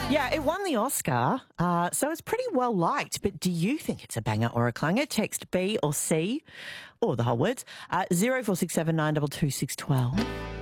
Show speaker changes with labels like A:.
A: Yeah, it won the Oscar, so it's pretty well liked. But do you think it's a banger or a clanger? Text B or C, or the whole words, 0467 922 612.